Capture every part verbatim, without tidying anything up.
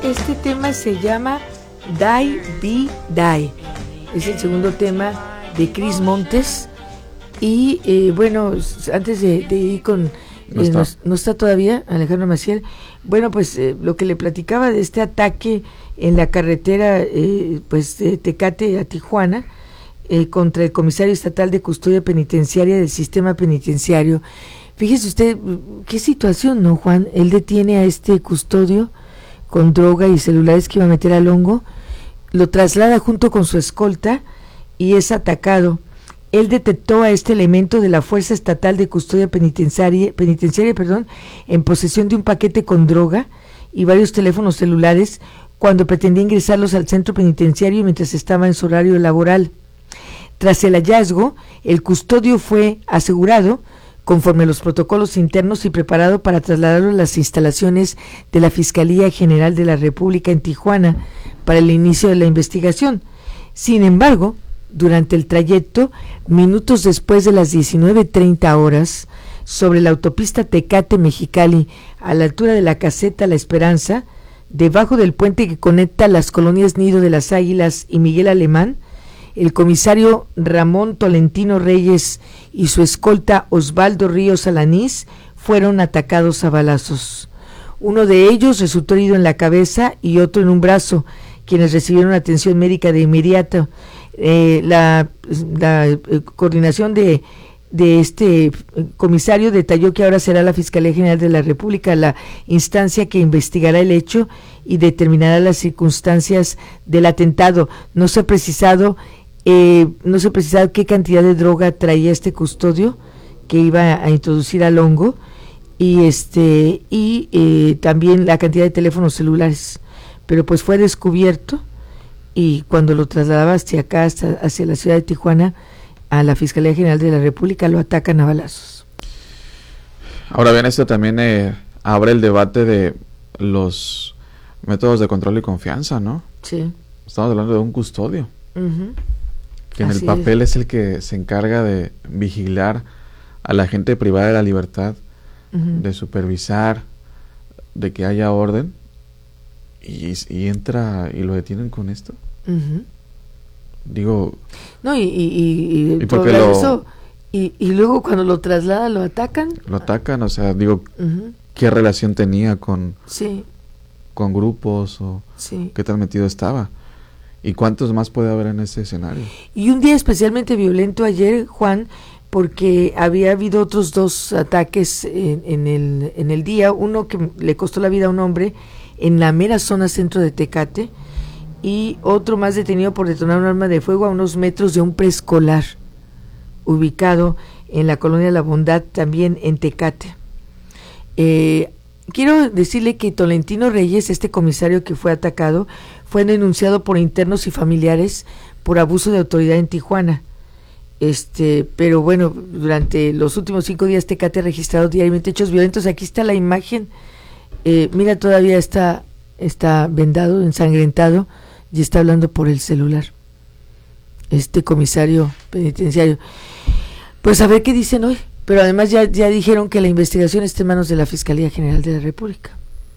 Este tema se llama Die Be Die. Es el segundo tema de Cris Montes. Y eh, bueno, antes de, de ir con... No eh, está. no, no está todavía Alejandro Maciel. Bueno, pues eh, lo que le platicaba de este ataque en la carretera eh, pues de Tecate a Tijuana eh, contra el comisario estatal de custodia penitenciaria del sistema penitenciario. Fíjese usted, qué situación, ¿no, Juan? Él detiene a este custodio con droga y celulares que iba a meter al hongo, lo traslada junto con su escolta y es atacado. Él detectó a este elemento de la Fuerza Estatal de Custodia Penitenciaria, penitenciaria perdón, en posesión de un paquete con droga y varios teléfonos celulares cuando pretendía ingresarlos al centro penitenciario mientras estaba en su horario laboral. Tras el hallazgo, el custodio fue asegurado conforme a los protocolos internos y preparado para trasladarlo a las instalaciones de la Fiscalía General de la República en Tijuana para el inicio de la investigación. Sin embargo, durante el trayecto, minutos después de las diecinueve treinta horas, sobre la autopista Tecate-Mexicali, a la altura de la caseta La Esperanza, debajo del puente que conecta las colonias Nido de las Águilas y Miguel Alemán, el comisario Ramón Tolentino Reyes y su escolta Osvaldo Ríos Alanís fueron atacados a balazos. Uno de ellos resultó herido en la cabeza y otro en un brazo, quienes recibieron atención médica de inmediato. Eh, la, la eh, coordinación de, de este comisario detalló que ahora será la Fiscalía General de la República la instancia que investigará el hecho y determinará las circunstancias del atentado. No se ha precisado eh, no se ha precisado qué cantidad de droga traía este custodio que iba a introducir al hongo y este y eh, también la cantidad de teléfonos celulares, pero pues fue descubierto. Y cuando lo trasladaba hacia acá, hasta, hacia la ciudad de Tijuana, a la Fiscalía General de la República, lo atacan a balazos. Ahora bien, esto también eh, abre el debate de los métodos de control y confianza, ¿no? Sí. Estamos hablando de un custodio, Uh-huh. que en Así el papel es. es el que se encarga de vigilar a la gente privada de la libertad, Uh-huh. de supervisar, de que haya orden, y, y entra y lo detienen con esto. Uh-huh. Digo, No, y, y, y, y, ¿Y por por qué lo- eso, y, y luego cuando lo traslada, lo atacan. lo atacan, o sea, digo, Uh-huh. ¿qué relación tenía con, Sí, con grupos o sí. qué tan metido estaba? ¿Y cuántos más puede haber en ese escenario? Y un día especialmente violento ayer, Juan, porque había habido otros dos ataques en, en, el, en el día, uno que le costó la vida a un hombre en la mera zona centro de Tecate, y otro más detenido por detonar un arma de fuego a unos metros de un preescolar, ubicado en la colonia La Bondad, también en Tecate. Eh, quiero decirle que Tolentino Reyes, este comisario que fue atacado, fue denunciado por internos y familiares por abuso de autoridad en Tijuana. Este, pero bueno, durante los últimos cinco días Tecate ha registrado diariamente hechos violentos. Aquí está la imagen. Eh, mira, todavía está, está vendado, ensangrentado, y está hablando por el celular. Este comisario penitenciario. Pues a ver qué dicen hoy. Pero además ya, ya dijeron que la investigación está en manos de la Fiscalía General de la República.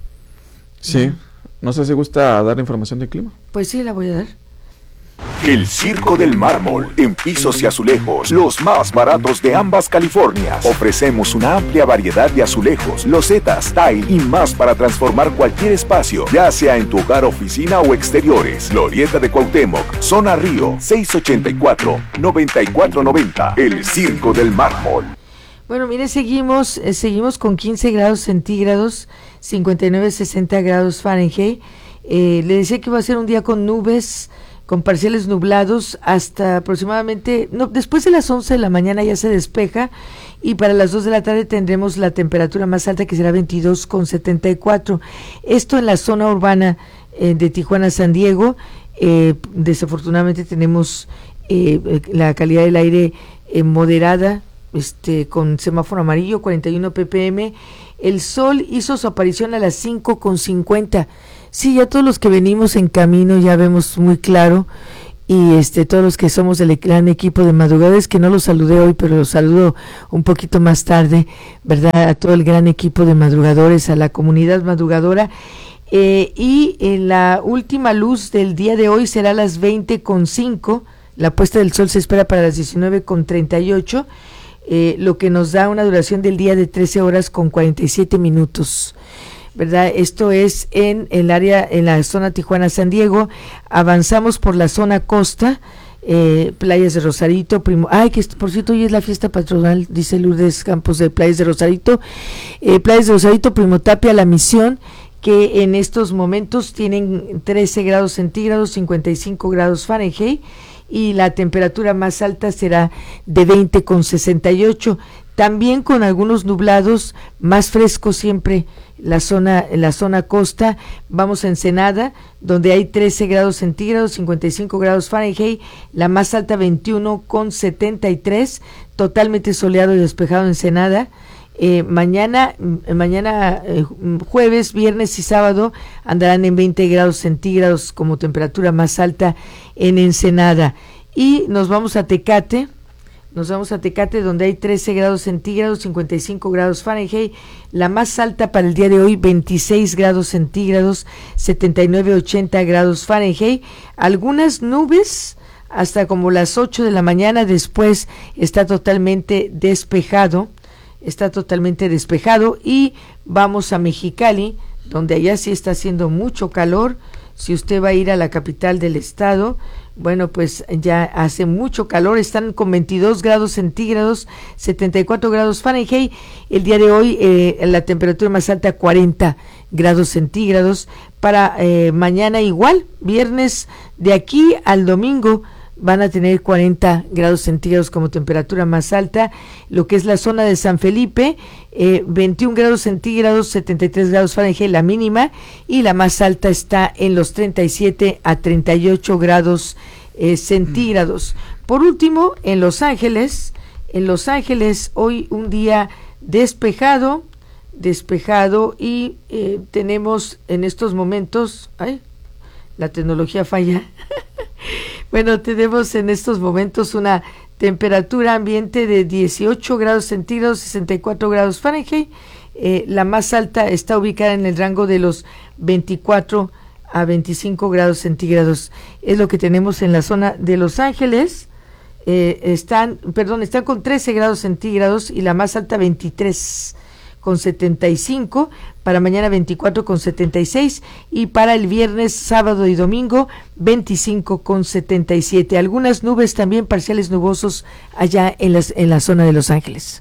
Sí, no sé si gusta dar información del clima. Pues sí, la voy a dar. El Circo del Mármol, en pisos y azulejos, los más baratos de ambas Californias. Ofrecemos una amplia variedad de azulejos, losetas, tile y más para transformar cualquier espacio, ya sea en tu hogar, oficina o exteriores. Glorieta de Cuauhtémoc, Zona Río, seis ochenta y cuatro, noventa y cuatro noventa. El Circo del Mármol. Bueno, mire, seguimos, eh, seguimos con quince grados centígrados, cincuenta y nueve, sesenta grados Fahrenheit. Eh, le decía que iba a ser un día con nubes, con parciales nublados hasta aproximadamente, no, después de las once de la mañana ya se despeja, y para las dos de la tarde tendremos la temperatura más alta, que será veintidós con setenta y cuatro. Esto en la zona urbana eh, de Tijuana, San Diego. Eh, desafortunadamente tenemos eh, la calidad del aire eh, moderada, este con semáforo amarillo, cuarenta y uno ppm. El sol hizo su aparición a las cinco con cincuenta. Sí, ya todos los que venimos en camino ya vemos muy claro, y este todos los que somos del gran equipo de madrugadores, que no los saludé hoy, pero los saludo un poquito más tarde, ¿verdad? A todo el gran equipo de madrugadores, a la comunidad madrugadora. Eh, y eh, la última luz del día de hoy será a las veinte con cinco. La puesta del sol se espera para las diecinueve con treinta y ocho, eh, lo que nos da una duración del día de trece horas con cuarenta y siete minutos. ¿Verdad? Esto es en el área, en la zona Tijuana-San Diego. Avanzamos por la zona costa, eh, playas de Rosarito, Primo, ay, que por cierto hoy es la fiesta patronal, dice Lourdes Campos, de playas de Rosarito, eh, playas de Rosarito, Primotapia, La Misión, que en estos momentos tienen trece grados centígrados, cincuenta y cinco grados Fahrenheit, y la temperatura más alta será de veinte con sesenta y ocho, también con algunos nublados, más frescos siempre la zona, la zona costa. Vamos a Ensenada, donde hay trece grados centígrados, cincuenta y cinco grados Fahrenheit, la más alta veintiuno con setenta y tres, totalmente soleado y despejado en Ensenada. Eh, mañana, mañana eh, jueves, viernes y sábado andarán en veinte grados centígrados como temperatura más alta en Ensenada. Y nos vamos a Tecate. Nos vamos a Tecate, donde hay trece grados centígrados, cincuenta y cinco grados Fahrenheit, la más alta para el día de hoy veintiséis grados centígrados, setenta y nueve ochenta grados Fahrenheit, algunas nubes hasta como las ocho de la mañana, después está totalmente despejado, está totalmente despejado. Y vamos a Mexicali, donde allá sí está haciendo mucho calor. Si usted va a ir a la capital del estado, bueno, pues ya hace mucho calor, están con veintidós grados centígrados, setenta y cuatro grados Fahrenheit. El día de hoy eh, la temperatura más alta cuarenta grados centígrados. Para eh, mañana igual, viernes de aquí al domingo van a tener cuarenta grados centígrados como temperatura más alta. Lo que es la zona de San Felipe, eh, veintiún grados centígrados, setenta y tres grados Fahrenheit la mínima, y la más alta está en los treinta y siete a treinta y ocho grados eh, centígrados. Por último, en Los Ángeles, en Los Ángeles hoy un día despejado, despejado y eh, tenemos en estos momentos, ay, la tecnología falla. Bueno, tenemos en estos momentos una temperatura ambiente de dieciocho grados centígrados, sesenta y cuatro grados Fahrenheit. Eh, la más alta está ubicada en el rango de los veinticuatro a veinticinco grados centígrados. Es lo que tenemos en la zona de Los Ángeles. Eh, están, perdón, están con trece grados centígrados y la más alta veintitrés con setenta y cinco, para mañana veinticuatro con setenta y seis, y para el viernes, sábado y domingo veinticinco con setenta y siete. Algunas nubes también, parciales nubosos allá en, las, en la zona de Los Ángeles.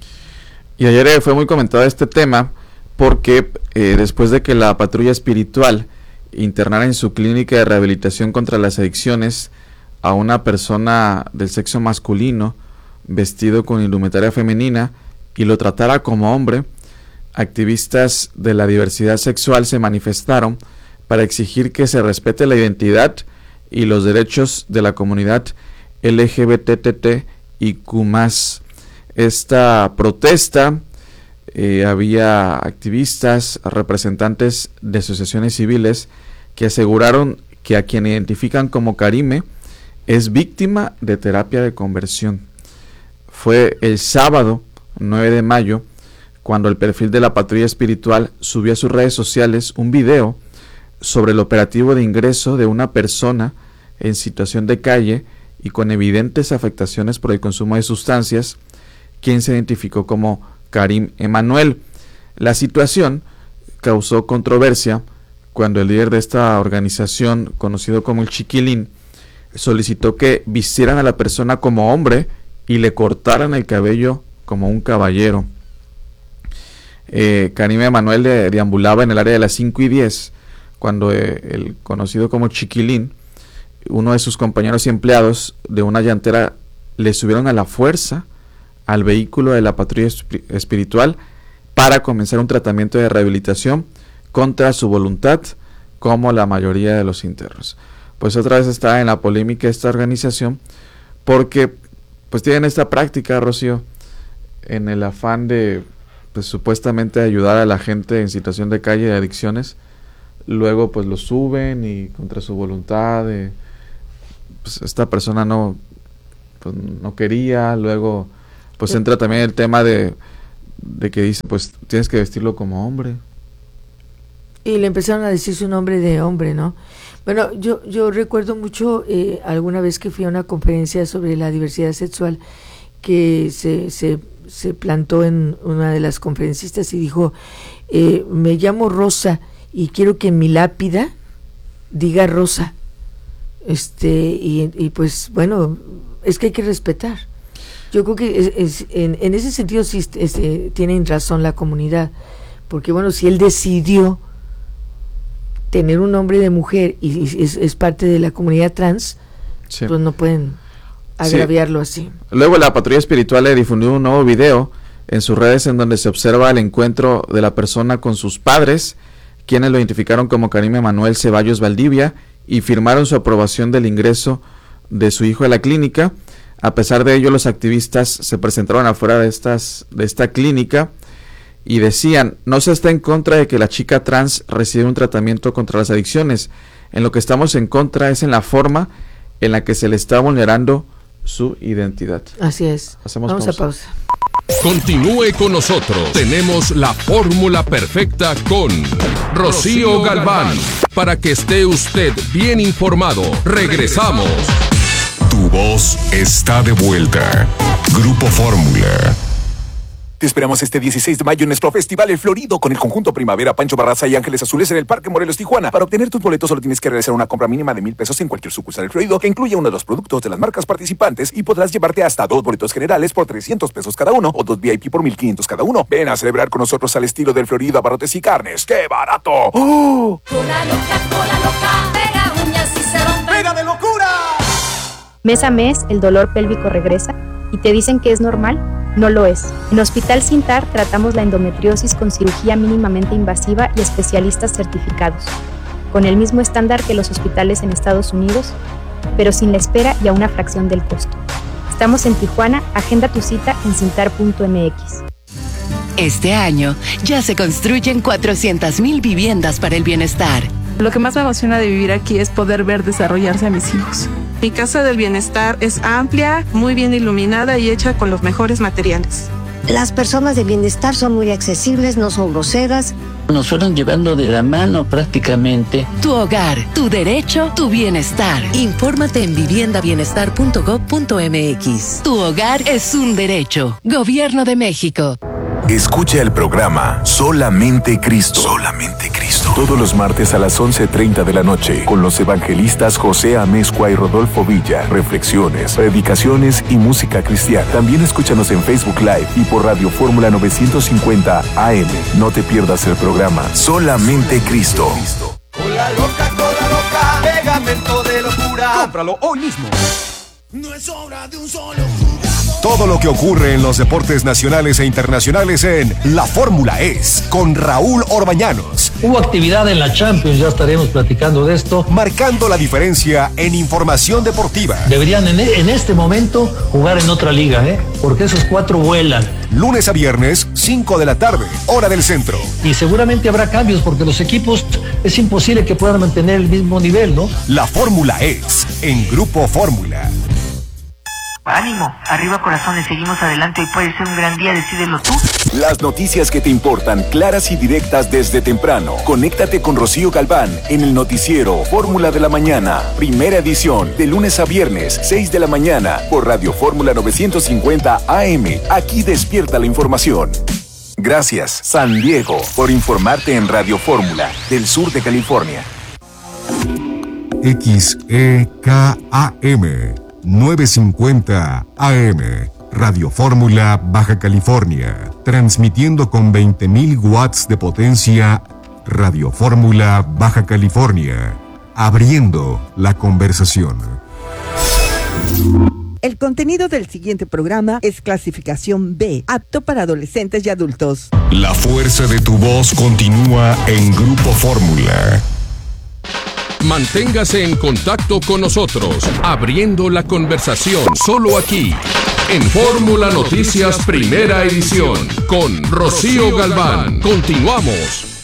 Y ayer fue muy comentado este tema porque eh, después de que la patrulla espiritual internara en su clínica de rehabilitación contra las adicciones a una persona del sexo masculino vestido con indumentaria femenina y lo tratara como hombre, activistas de la diversidad sexual se manifestaron para exigir que se respete la identidad y los derechos de la comunidad L G B T T I Q más. Esta protesta, eh, había activistas, representantes de asociaciones civiles que aseguraron que a quien identifican como Karime es víctima de terapia de conversión. Fue el sábado nueve de mayo cuando el perfil de la patrulla espiritual subió a sus redes sociales un video sobre el operativo de ingreso de una persona en situación de calle y con evidentes afectaciones por el consumo de sustancias, quien se identificó como Karim Emanuel. La situación causó controversia cuando el líder de esta organización, conocido como el Chiquilín, solicitó que vistieran a la persona como hombre y le cortaran el cabello como un caballero. Eh, Karim Emanuel de, deambulaba en el área de las cinco y diez cuando eh, el conocido como Chiquilín, uno de sus compañeros y empleados de una llantera, le subieron a la fuerza al vehículo de la patrulla esp- espiritual para comenzar un tratamiento de rehabilitación contra su voluntad, como la mayoría de los internos. Pues otra vez está en la polémica esta organización porque pues tienen esta práctica, Rocío, en el afán de pues supuestamente ayudar a la gente en situación de calle de adicciones. Luego pues lo suben y contra su voluntad de, pues esta persona no pues, no quería. Luego pues entra también el tema de, de que dice pues tienes que vestirlo como hombre. Y le empezaron a decir su nombre de hombre, ¿no? Bueno, yo, yo recuerdo mucho eh, alguna vez que fui a una conferencia sobre la diversidad sexual que se, se, se plantó en una de las conferencistas y dijo, eh, me llamo Rosa y quiero que en mi lápida diga Rosa. Este, y, y pues bueno, es que hay que respetar. Yo creo que es, es, en, en ese sentido sí es, eh, tienen razón la comunidad, porque bueno, si él decidió tener un nombre de mujer y, y es, es parte de la comunidad trans, sí, pues no pueden agraviarlo sí. así. Luego la Patrulla Espiritual le difundió un nuevo video en sus redes en donde se observa el encuentro de la persona con sus padres, quienes lo identificaron como Karim Emanuel Ceballos Valdivia y firmaron su aprobación del ingreso de su hijo a la clínica. A pesar de ello, los activistas se presentaron afuera de, estas, de esta clínica y decían, no se está en contra de que la chica trans reciba un tratamiento contra las adicciones. En lo que estamos en contra es en la forma en la que se le está vulnerando su identidad. Así es. Hacemos Vamos pausa. a pausa. Continúe con nosotros. Tenemos la fórmula perfecta con Rocío Galván. Para que esté usted bien informado. Regresamos. Tu voz está de vuelta. Grupo Fórmula. Te esperamos este dieciséis de mayo en nuestro Festival El Florido con el conjunto Primavera, Pancho Barraza y Ángeles Azules en el Parque Morelos, Tijuana. Para obtener tus boletos solo tienes que realizar una compra mínima de mil pesos en cualquier sucursal El Florido que incluya uno de los productos de las marcas participantes y podrás llevarte hasta dos boletos generales por trescientos pesos cada uno o dos V I P por mil quinientos cada uno. Ven a celebrar con nosotros al estilo del Florido, abarrotes y carnes. ¡Qué barato! ¡Oh! Cola loca, cola loca, pega uñas y se rompe. ¡Pega de locura! Mes a mes el dolor pélvico regresa y te dicen que es normal. No lo es. En Hospital Sintar tratamos la endometriosis con cirugía mínimamente invasiva y especialistas certificados, con el mismo estándar que los hospitales en Estados Unidos, pero sin la espera y a una fracción del costo. Estamos en Tijuana, agenda tu cita en cintar punto m x. Este año ya se construyen cuatrocientas mil viviendas para el bienestar. Lo que más me emociona de vivir aquí es poder ver desarrollarse a mis hijos. Mi casa del bienestar es amplia, muy bien iluminada y hecha con los mejores materiales. Las personas de bienestar son muy accesibles, no son groseras. Nos fueron llevando de la mano prácticamente. Tu hogar, tu derecho, tu bienestar. Infórmate en vivienda bienestar punto gob punto m x. Tu hogar es un derecho. Gobierno de México. Escucha el programa Solamente Cristo. Solamente Cristo. Todos los martes a las once treinta de la noche con los evangelistas José Amezcua y Rodolfo Villa. Reflexiones, predicaciones y música cristiana. También escúchanos en Facebook Live y por Radio Fórmula novecientos cincuenta A M. No te pierdas el programa Solamente Cristo. Cola loca, cola loca, pegamento de locura. Cómpralo hoy mismo. No es obra de un solo jugador. Todo lo que ocurre en los deportes nacionales e internacionales en La Fórmula Es, con Raúl Orbañanos. Hubo actividad en la Champions, ya estaremos platicando de esto. Marcando la diferencia en información deportiva. Deberían en, en este momento jugar en otra liga, ¿eh? Porque esos cuatro vuelan. Lunes a viernes, cinco de la tarde, hora del centro. Y seguramente habrá cambios porque los equipos es imposible que puedan mantener el mismo nivel, ¿no? La Fórmula Es, en Grupo Fórmula. Ánimo, arriba corazones, seguimos adelante, hoy puede ser un gran día, decídelo tú. Las noticias que te importan, claras y directas desde temprano. Conéctate con Rocío Galván en el noticiero Fórmula de la Mañana, primera edición, de lunes a viernes, seis de la mañana, por Radio Fórmula novecientos cincuenta A M. Aquí despierta la información. Gracias, San Diego, por informarte en Radio Fórmula, del sur de California. X E K A M novecientos cincuenta A M, Radio Fórmula, Baja California, transmitiendo con veinte mil watts de potencia. Radio Fórmula, Baja California, abriendo la conversación. El contenido del siguiente programa es clasificación B, apto para adolescentes y adultos. La fuerza de tu voz continúa en Grupo Fórmula. Manténgase en contacto con nosotros, abriendo la conversación solo aquí, en Fórmula Noticias Primera Edición, con Rocío Galván. Continuamos.